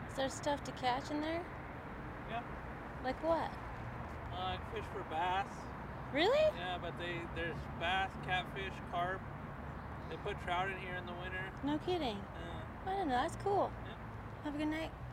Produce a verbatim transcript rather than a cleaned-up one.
Is there stuff to catch in there? Yeah. Like what? Uh, I fish for bass. Really? Yeah, but they there's bass, catfish, carp. They put trout in here in the winter. No kidding. Uh, I don't know. That's cool. yeah. Have a good night.